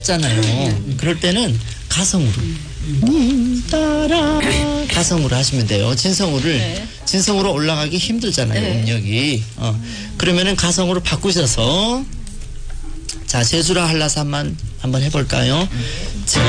잖아요. 그럴 때는 가성으로 따라 가성으로 하시면 돼요. 진성으로 올라가기 힘들잖아요. 음력이. 그러면은 가성으로 바꾸셔서 자 제주라 한라산만 한번 해볼까요?